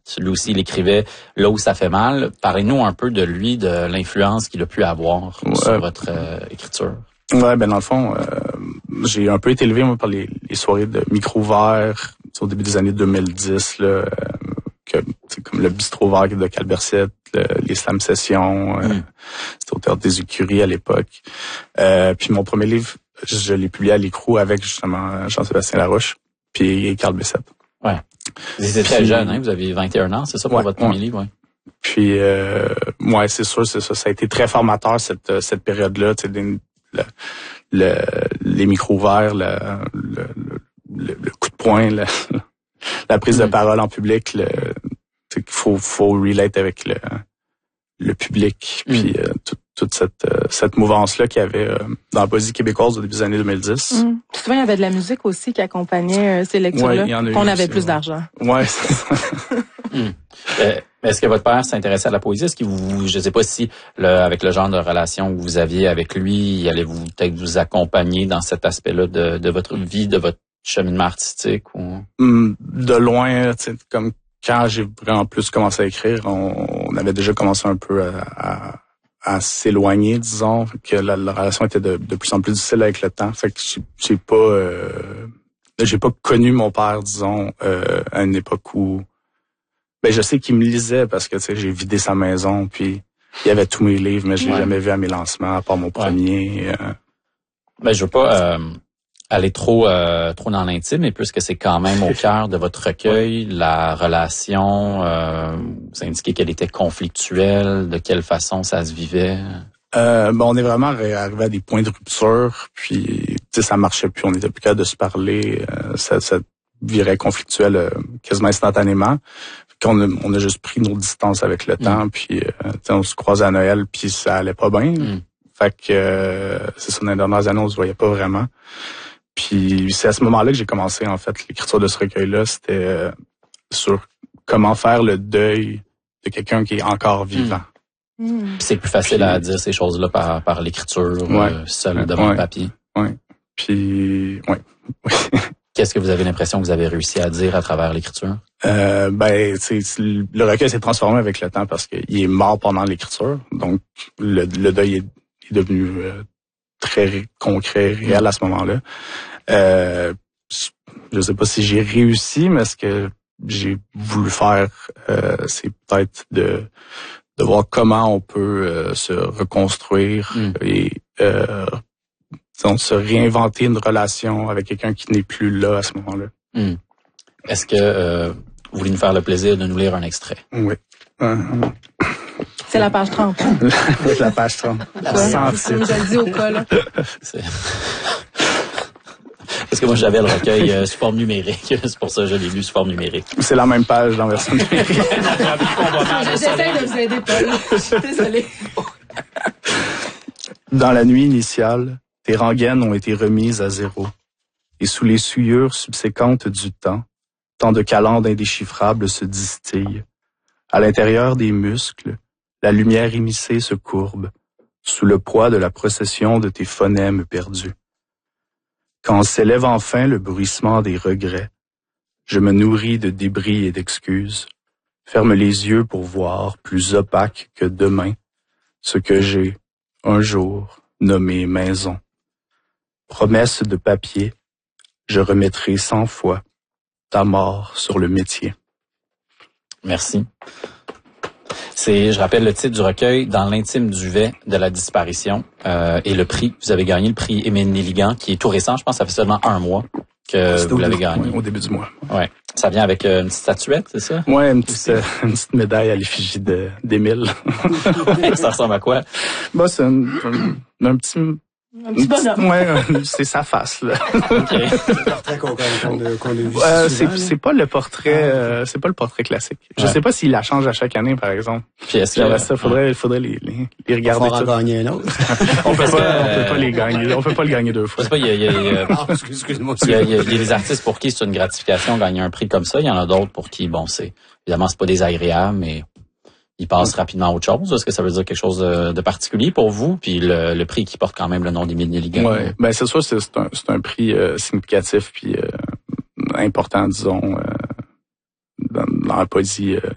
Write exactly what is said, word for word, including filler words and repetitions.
Lui aussi, il écrivait là où ça fait mal. Parlez-nous un peu de lui, de l'influence qu'il a pu avoir ouais. sur votre euh, écriture. Ouais, ben dans le fond, euh, j'ai un peu été élevé moi par les, les soirées de micro vert au début des années deux mille dix là, euh, que c'est comme le bistrot vert de Calbercette, le, les slam sessions, euh, mm. c'était au Théâtre des Écuries à l'époque. Euh, puis mon premier livre, je, je l'ai publié à l'écrou avec justement Jean-Sébastien Larouche puis Carl Bessette. Ouais. Vous étiez très jeune, hein, vous aviez vingt et un ans, c'est ça pour ouais, votre premier ouais. livre, ouais. Puis euh, ouais, c'est sûr, c'est ça, ça a été très formateur cette cette période-là, tu sais, le, le, les micros verts, le, le, le, le coup de poing, le, la prise mm. de parole en public, le, qu'il faut, faut relate avec le, le public, mm. puis euh, tout, toute cette, euh, cette mouvance-là qu'il y avait euh, dans la poésie québécoise au début des années deux mille dix. Mm. Souvent, il y avait de la musique aussi qui accompagnait euh, ces lectures-là, ouais, qu'on avait plus ouais. d'argent. Ouais, c'est ça. mm. euh, Est-ce que votre père s'intéressait à la poésie? Est-ce qu'il vous, je sais pas si, le, avec le genre de relation que vous aviez avec lui, il allait vous peut-être vous accompagner dans cet aspect-là de, de votre vie, de votre cheminement artistique ou? De loin, tu sais, comme quand j'ai vraiment plus commencé à écrire, on, on avait déjà commencé un peu à, à, à s'éloigner, disons, que la, la relation était de, de plus en plus difficile avec le temps. Fait que j'ai, j'ai pas, euh, j'ai pas connu mon père, disons, euh, à une époque où, ben je sais qu'il me lisait parce que tu sais, j'ai vidé sa maison, puis il y avait tous mes livres, mais je l'ai ouais. jamais vu à mes lancements, à part mon premier. Ouais. Euh... Ben je veux pas. Euh... aller trop euh, trop dans l'intime, mais puisque c'est quand même au cœur de votre recueil, la relation, euh, vous indiquez qu'elle était conflictuelle, de quelle façon ça se vivait? Euh, ben on est vraiment arrivé à des points de rupture, puis tu sais ça marchait plus, on était plus capable de se parler, euh, ça, ça virait conflictuel euh, quasiment instantanément. Qu'on a, on a juste pris nos distances avec le mm. temps, puis euh, on se croisait à Noël, puis ça allait pas bien. Mm. Fait que euh, c'est ça, dans les dernières années, on se voyait pas vraiment. Puis c'est à ce moment-là que j'ai commencé, en fait, l'écriture de ce recueil-là. C'était euh, sur comment faire le deuil de quelqu'un qui est encore vivant. Mmh. C'est plus facile puis, à dire ces choses-là par, par l'écriture, ouais, euh, seul devant ouais, le papier. Oui. Puis, oui. Qu'est-ce que vous avez l'impression que vous avez réussi à dire à travers l'écriture? Euh, ben, tu sais, le recueil s'est transformé avec le temps parce qu'il est mort pendant l'écriture. Donc, le, le deuil est, est devenu euh, très concret, réel à ce moment-là. Euh, je sais pas si j'ai réussi, mais ce que j'ai voulu faire, euh, c'est peut-être de, de voir comment on peut euh, se reconstruire mm. et euh, se réinventer une relation avec quelqu'un qui n'est plus là à ce moment-là. Mm. Est-ce que euh, vous voulez nous faire le plaisir de nous lire un extrait? Oui. Euh, C'est la page trente. La page trente. Je le dis au cas, là. C'est... Parce que moi, j'avais le recueil euh, sous forme numérique. C'est pour ça que je l'ai lu sous forme numérique. C'est la même page dans la version numérique. J'essaie de vous aider, Paul. Je suis désolée. Dans la nuit initiale, tes rengaines ont été remises à zéro. Et sous les souillures subséquentes du temps, tant de calendes indéchiffrables se distillent. À l'intérieur des muscles, la lumière émissée se courbe, sous le poids de la procession de tes phonèmes perdus. Quand s'élève enfin le bruissement des regrets, je me nourris de débris et d'excuses, ferme les yeux pour voir, plus opaque que demain, ce que j'ai, un jour, nommé maison. Promesse de papier, je remettrai cent fois ta mort sur le métier. Merci. C'est, je rappelle le titre du recueil, Dans l'intime duvet de la disparition, euh, et le prix. Vous avez gagné le prix Émile Nelligan, qui est tout récent. Je pense que ça fait seulement un mois que C'était vous l'avez gagné. Oui, au début du mois. Ouais. Ça vient avec euh, une petite statuette, c'est ça? Ouais, une petite, euh, une petite médaille à l'effigie de, d'Émile. Ça ressemble à quoi? Bah, c'est un, un, un petit... Un petit bonhomme. Ouais, c'est sa face, là. OK. Le portrait qu'on, qu'on, qu'on a vu. Euh, c'est, c'est pas le portrait, euh, c'est pas le portrait classique. Je ouais. sais pas s'il la change à chaque année, par exemple. Puis est-ce que... ça, faudrait, ouais. faudrait les, les, les regarder. On va en gagner un autre. on peut pas, euh... on peut pas les gagner, on peut pas le gagner deux fois. Je sais pas, il y a, il y a, il y a, ah, excuse-moi. Il y a, il y a, il y a des artistes pour qui c'est une gratification gagner un prix comme ça. Il y en a d'autres pour qui, bon, c'est, évidemment, c'est pas désagréable, mais il passe rapidement à autre chose. Est-ce que ça veut dire quelque chose de particulier pour vous? Puis le, le prix qui porte quand même le nom d'Émile Nelligan. Oui, ben c'est sûr, c'est, c'est, un, c'est un prix euh, significatif puis euh, important, disons, euh, dans, dans la poésie euh,